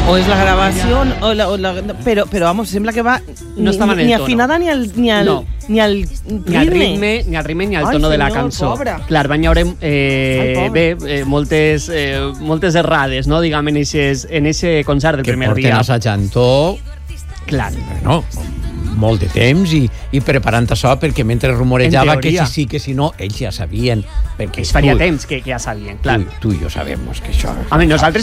O és la gravació, però vamos, sembla que va ni afinada ni al ritme. Ni al ritme, ni al tono de la cançó. Clar, van hi haurà moltes errades, no? Diguem, en ese concert del primer dia. Que porten assajant-ho... Clar. Bueno, molt de temps i preparant això, perquè mentre rumorejava que sí, que si no, ells ja sabien. Perquè es faria temps que ja sabien, clar. Tu i jo sabem que això... Home, nosaltres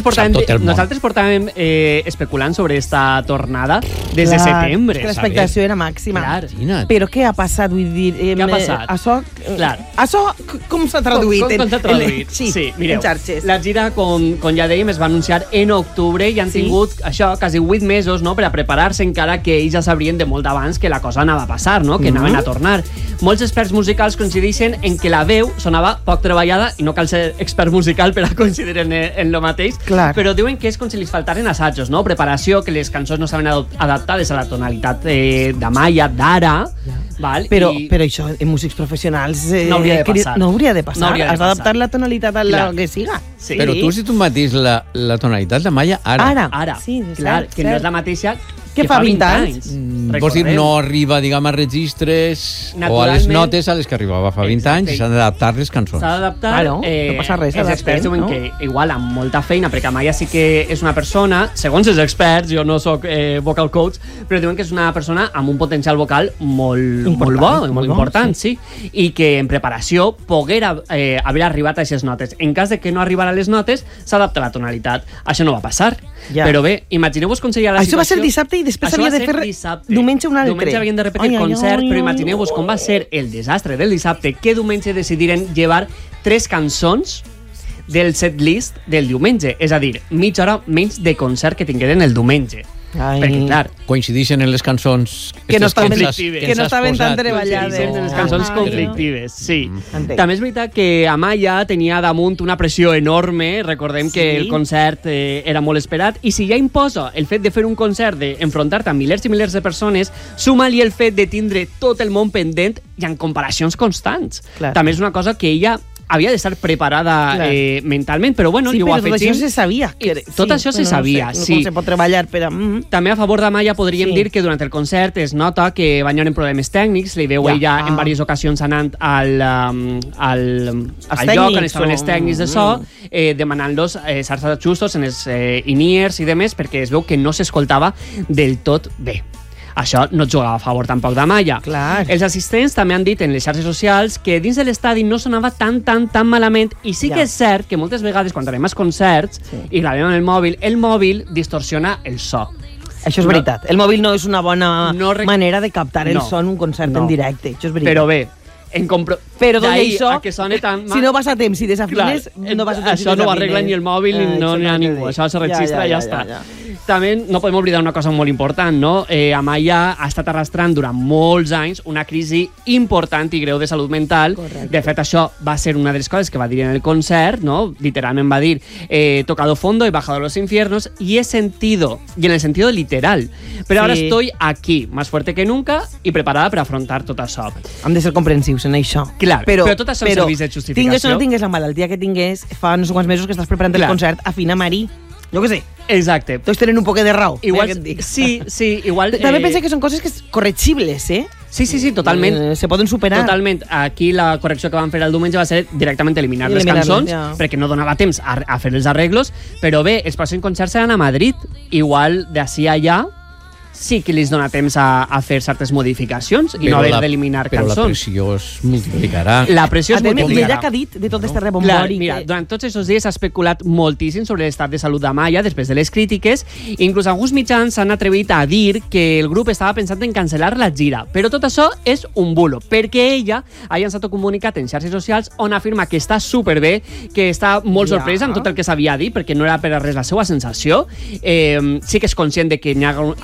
portàvem especulant sobre esta tornada des de setembre. Que l'expectació era màxima. Clar. Però què ha passat? Vull dir, què ha passat? Això com s'ha traduït? Com s'ha traduït? Sí, mireu, la gira, com ja dèiem, es va anunciar en octubre i han tingut això, quasi 8 mesos, no?, per a preparar-se, encara que ells ja sabrien de molt abans que la cosa anava a passar, no?, que anaven a tornar. Molts experts musicals coincideixen en que la veu sonava poc treballada, i no cal ser expert musical per a coincidir en lo mateix, però diuen que és com si li faltaren assajos, no?, preparació, que les cançons no estaven adaptades a la tonalitat d'Amaya, d'ara, però això en músics professionals no hauria de passar. No hauria de passar. Has d'adaptar la tonalitat a la que siga. Però tu, si tu mateix la tonalitat d'Amaya ara. Sí, clar, que no és la mateixa que fa 20 anys. Vols dir, no arriba, diguem, a registres o a les notes a les que arribava fa 20 anys i s'han d'adaptar les cançons. S'ha d'adaptar. No passa res. Els experts diuen que igual amb molta feina, perquè Amaya sí que és una persona, segons els experts, jo no soc vocal coach, però diuen que és una persona amb un potencial vocal molt bo, molt important, sí, i que en preparació poguera haver arribat a aquestes notes. En cas de que no arribara a les notes, s'adapta la tonalitat. Això no va passar. Però bé, imagineu-vos com seria la situació... Això va ser dissabte i després havia de fer diumenge un altre. Diumenge havien de repetir el concert, però imagineu-vos com va ser el desastre del dissabte que diumenge decidiren llevar 3 cançons del setlist del diumenge, és a dir, mitja hora menys de concert que tingueren el diumenge. Perquè, clar, coincideixen en les cançons que no estaven tan treballades. En les cançons conflictives, sí. També és veritat que Amaya tenia damunt una pressió enorme. Recordem que el concert era molt esperat, i si ja imposa el fet de fer un concert, d'enfrontar-te amb milers i milers de persones, suma-li el fet de tindre tot el món pendent i en comparacions constants. També és una cosa que ella havia d'estar preparada mentalment, però bueno, ho afegim. Tot això se sabia. Tot això se sabia, sí. Com se pot treballar, però... També a favor d'Amaya podríem dir que durant el concert es nota que van haver problemes tècnics, li veu ella en diverses ocasions anant al lloc on estaven els tècnics de so, demanant-los certs ajustos en els in-ears i demés, perquè es veu que no s'escoltava del tot bé. Això no jugava a favor tampoc d'Amaya. Els assistents també han dit en les xarxes socials que dins de l'estadi no sonava tan malament, i sí que és cert que moltes vegades quan anem als concerts i gravem amb el mòbil distorsiona el so. Això és veritat. El mòbil no és una bona manera de captar el so en un concert en directe. Això és veritat. Però bé, però tot això, si no vas a temps i desafines, no vas a temps. Això no ho arregla ni el mòbil ni n'hi ha ningú. Això se registra i ja està. També no podem oblidar una cosa molt important, no? Amaya ha estat arrastrant durant molts anys una crisi important i greu de salut mental. De fet, això va ser una de les coses que va dir en el concert, no? Literalment va dir tocado fondo, he bajado a los infiernos y he sentido, y en el sentido literal, pero ahora estoy aquí, más fuerte que nunca y preparada per afrontar tot això. Hem de ser comprensius en això. Clar, però tot això serveix de justificació. Tingues o no tingues la malaltia que tingués, fa no sé quants mesos que estàs preparant el concert, afina Marí. Jo què sé. Exacte. Tots tenen un poc de raó. Igual, sí, igual... També penso que són coses que corregibles, eh? Sí, totalment. Se poden superar. Totalment. Aquí la correcció que van fer el diumenge va ser directament eliminar les cançons, perquè no donava temps a fer els arreglos, però bé, els pròxims concerts seran a Madrid. Igual d'ací a allà sí que li dona temps a fer certes modificacions i no haver d'eliminar cançons. Però la pressió es multiplicarà. La pressió es multiplicarà. I ella que ha dit de tot este rebombori... Mira, durant tots aquests dies s'ha especulat moltíssim sobre l'estat de salut d'Amaya després de les crítiques. Inclús alguns mitjans s'han atrevit a dir que el grup estava pensant en cancel·lar la gira. Però tot això és un bulo, perquè ella ha llançat un comunicat en xarxes socials on afirma que està superbé, que està molt sorpresa amb tot el que s'havia dit, perquè no era per a res la seva sensació. Sí que és conscient de que hi ha algunes cançons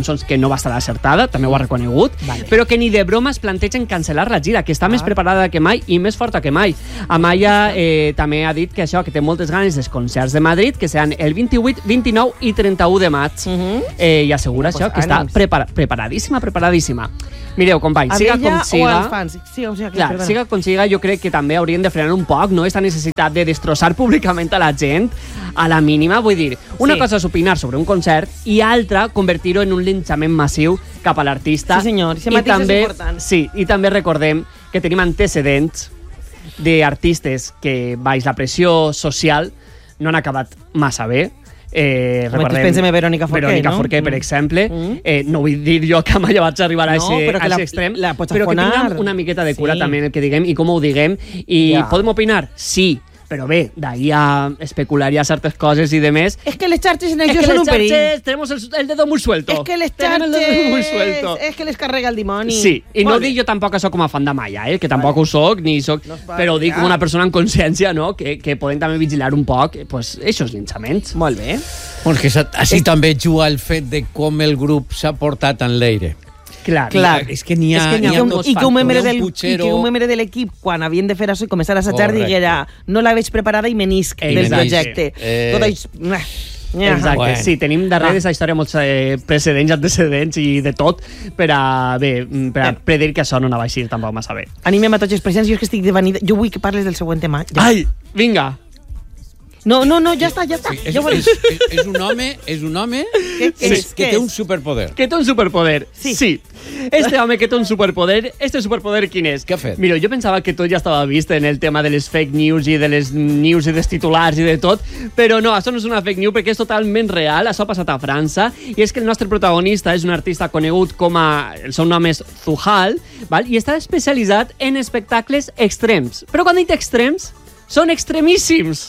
cançons que no va estar acertada, també ho ha reconegut, però que ni de broma es plantegen cancel·lar la gira, que està més preparada que mai i més forta que mai. Amaya també ha dit que això, que té moltes ganes dels concerts de Madrid, que seran el 28, 29 i 31 de maig. I assegura això, que està preparadíssima. Mireu, companys, siga com siga... Siga com siga, jo crec que també haurien de frenar un poc, no? Esta necessitat de destrossar públicament a la gent a la mínima. Vull dir, una cosa és opinar sobre un concert i altra, convertir-ho en un linxament massiu cap a l'artista. Sí, senyor, i mateix és important. Sí, i també recordem que tenim antecedents d'artistes que, baix la pressió social, no han acabat massa bé. Pensem en Verònica Forqué, per exemple. No vull dir jo que mai vaig arribar a aquest extrem, però que tinguem una miqueta de cura també en el que diguem i com ho diguem. I podem opinar? Sí. Però bé, d'ahí a especular ja certes coses i demés... És que les xarxes en això són un perill. Es que les xarxes tenemos el dedo muy suelto. És que les xarxes... És que les carrega el dimoni. Sí, i no dic jo tampoc això com a fan d'Amaya, que tampoc ho soc, ni soc... Però dic com una persona amb consciència, no?, que podem també vigilar un poc, pues, eixos llançaments. Molt bé. Bueno, que així també juga el fet de com el grup s'ha portat en l'aire. Clar. És que n'hi ha i que un membre de l'equip, quan havien de fer això i començar a assajar, diguera, no la veig preparada i menisc del projecte. Tot això... Exacte, sí, tenim darrere aquesta història molts precedents, antecedents i de tot per a predir que això no anava així tampoc massa bé. Animem a tots els presents, jo és que estic devanida. Jo vull que parles del següent tema. Ai, vinga. No, ja està. Sí, és un home que té un superpoder. Que té un superpoder, sí. Este home que té un superpoder, superpoder quin és? Què ha fet? Mira, jo pensava que tot ja estava vist en el tema de les fake news i de les news i dels titulars i de tot, però no, això no és una fake news perquè és totalment real, això ha passat a França, i és que el nostre protagonista és un artista conegut com a... El seu nom és Zuhal, val? I està especialitzat en espectacles extrems. Però quan dic extrems, són extremíssims,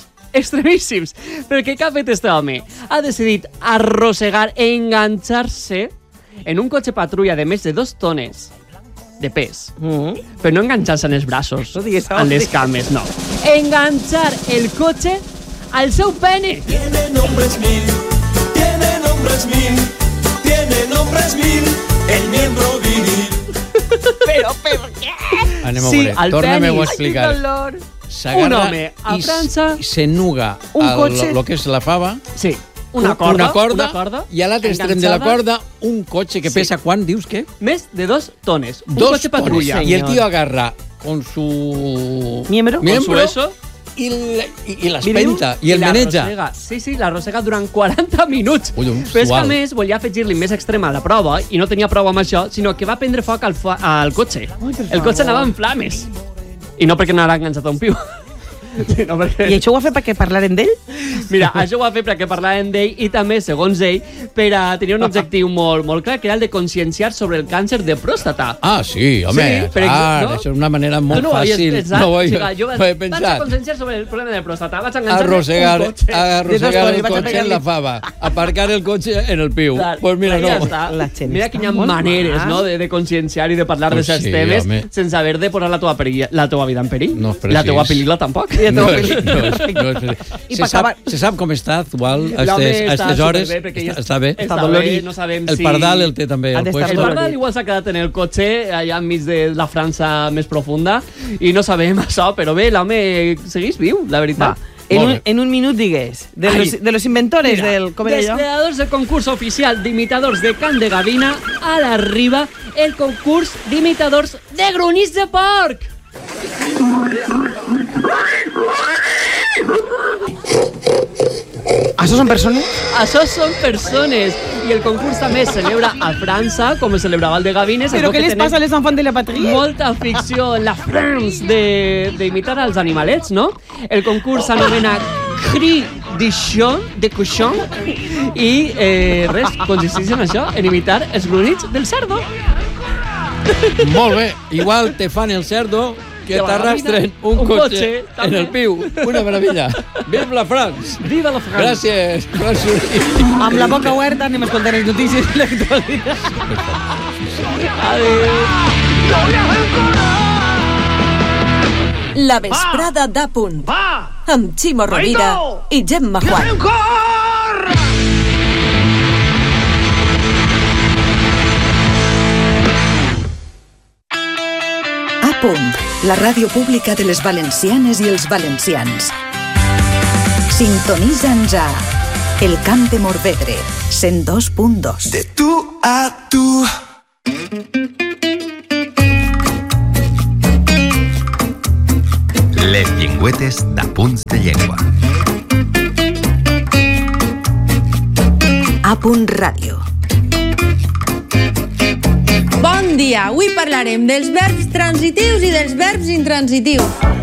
perquè què ha fet este home? Ha decidit arrossegar, enganxar-se en un cotxe patrulla de més de 2 tones de pes, però no enganxar-se en els braços, en les cames, no. Enganxar el cotxe al seu pene. Tiene nombres mil, el miembro viril. Però per què? Anem a veure, torna-me-ho a explicar. Un home a França i s'ennuga lo que és la fava. Sí, una corda i a l'altre extrem de la corda un cotxe que pesa, quan dius que? Més de 2 tones. Un cotxe patrulla. Y el tío agarra con su miembro y l'espenta i el maneja. Sí, l'arrossega durant 40 minuts. Però és que a més volia afegir-li més extrema a la prova i no tenia prova amb això, sinó que va prendre foc al cotxe. El cotxe anava en flames. I no perquè n'ha enganxat a un piu. No, perquè... I això ho ha fet perquè parlaren d'ell? Mira, això ho ha fet perquè parlaren d'ell i també, segons ell, per a tenir un objectiu molt, molt clar, que era el de conscienciar sobre el càncer de pròstata. Ah, sí, home, clar, això és una manera molt fàcil. No ho he pensat. Vaig a conscienciar sobre el problema de pròstata, vaig a arrossegar el cotxe en la fava, aparcar el cotxe en el piu. Pues mira, no. Mira quines maneres, no?, de conscienciar i de parlar de certs temes sense haver de posar la teva vida en perill. La teva pel·lícula tampoc. No, se sap com està actual a aquestes hores. Està bé. Està dolorit. El pardal el té també. El pardal igual s'ha quedat en el cotxe allà enmig de la França més profunda i no sabem això, però bé, l'home segueix viu, la veritat. En un minut digues, de los inventores del... Dels creadors del concurs oficial d'imitadors de Cant de Gavina, a l'arriba el concurs d'imitadors de grunyits de porc. Això són persones? Això són persones. I el concurs també es celebra a França, com es celebrava el de Gavines. Però què les passa a les enfants de la patria? Molta afició en la France d'imitar als animalets, no? El concurs s'anomena Cri de Cochon i res, consisteix en això, en imitar els grunyits del cerdo. Molt bé, igual te fan el cerdo que t'arrastren un cotxe en el piu. Una meravella. Viva la France! Viva la France! Gràcies. Amb la boca oberta anem a escoltar les notícies de l'actualitat. Adéu. La vesprada d'A Punt. Amb Ximo Rovira i Gemma Juan. Punt, la ràdio pública de les valencianes i els valencians. Sintonitza'ns a El Camp de Morvedre, 102.2. De tu a tu. Les llengüetes d'Apunts de Llengua. A Punt Ràdio. Bon dia, avui parlarem dels verbs transitius i dels verbs intransitius.